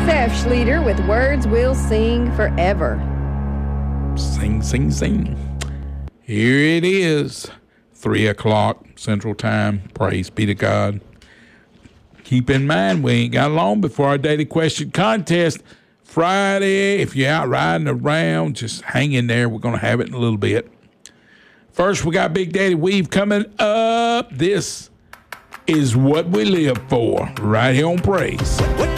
Seth Schlueter with Words We'll Sing Forever. Sing, sing, sing. Here it is. 3 o'clock Central Time. Praise be to God. Keep in mind, we ain't got long before our daily question contest. Friday, if you're out riding around, just hang in there. We're going to have it in a little bit. First, we got Big Daddy Weave coming up. This is what we live for right here on Praise.